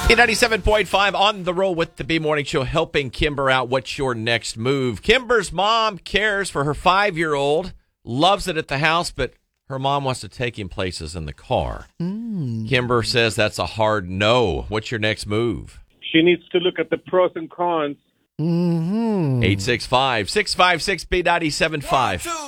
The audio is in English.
B97.5 on the roll with the B Morning Show, helping Kimber out. What's your next move? Kimber's mom cares for her 5-year-old, loves it at the house, but her mom wants to take him places in the car. Kimber says that's a hard no. What's your next move? She needs to look at the pros and cons. 865-656-B97.5.